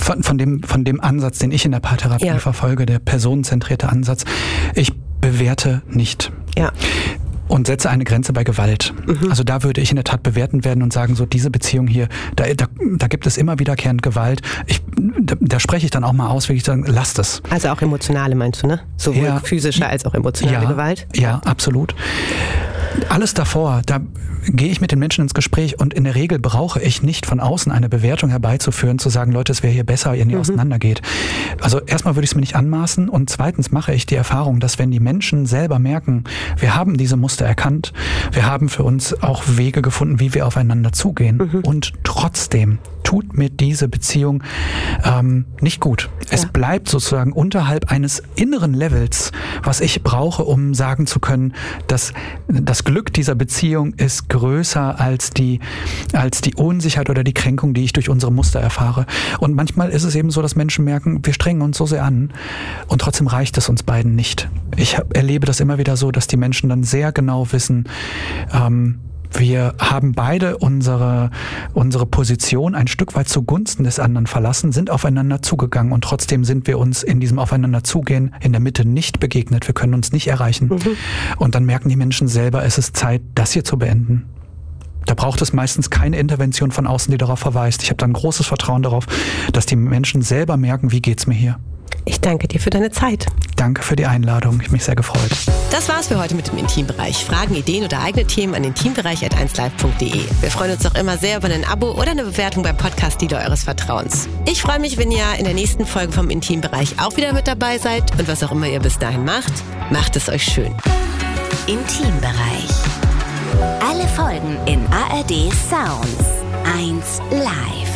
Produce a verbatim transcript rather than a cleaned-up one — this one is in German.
von, von, dem, von dem Ansatz, den ich in der Paartherapie ja. verfolge, der personenzentrierte Ansatz. Ich bewerte nicht. Ja. Und setze eine Grenze bei Gewalt. Mhm. Also da würde ich in der Tat bewerten werden und sagen, so diese Beziehung hier, da, da, da gibt es immer wiederkehrend Gewalt. Ich, da, da spreche ich dann auch mal aus, will ich sagen, lasst es. Also auch emotionale meinst du, ne? Sowohl ja, physische als auch emotionale ja, Gewalt? Ja, absolut. Alles davor, da gehe ich mit den Menschen ins Gespräch und in der Regel brauche ich nicht von außen eine Bewertung herbeizuführen, zu sagen, Leute, es wäre hier besser, wenn ihr mhm. auseinandergeht. Also erstmal würde ich es mir nicht anmaßen und zweitens mache ich die Erfahrung, dass wenn die Menschen selber merken, wir haben diese Muster erkannt, wir haben für uns auch Wege gefunden, wie wir aufeinander zugehen mhm. und trotzdem tut mir diese Beziehung ähm, nicht gut. Ja. Es bleibt sozusagen unterhalb eines inneren Levels, was ich brauche, um sagen zu können, dass das Glück dieser Beziehung ist größer als die, als die Unsicherheit oder die Kränkung, die ich durch unsere Muster erfahre. Und manchmal ist es eben so, dass Menschen merken, wir strengen uns so sehr an und trotzdem reicht es uns beiden nicht. Ich hab, erlebe das immer wieder so, dass die Menschen dann sehr genau wissen, ähm, wir haben beide unsere, unsere Position ein Stück weit zugunsten des anderen verlassen, sind aufeinander zugegangen und trotzdem sind wir uns in diesem Aufeinander-Zugehen in der Mitte nicht begegnet. Wir können uns nicht erreichen. Mhm. Und dann merken die Menschen selber, es ist Zeit, das hier zu beenden. Da braucht es meistens keine Intervention von außen, die darauf verweist. Ich habe dann großes Vertrauen darauf, dass die Menschen selber merken, wie geht's mir hier. Ich danke dir für deine Zeit. Danke für die Einladung. Ich habe mich sehr gefreut. Das war's für heute mit dem Intimbereich. Fragen, Ideen oder eigene Themen an intimbereich at eins live punkt de. Wir freuen uns auch immer sehr über ein Abo oder eine Bewertung beim Podcast-Dealer eures Vertrauens. Ich freue mich, wenn ihr in der nächsten Folge vom Intimbereich auch wieder mit dabei seid. Und was auch immer ihr bis dahin macht, macht es euch schön. Intimbereich. Alle Folgen in A R D Sounds. eins live.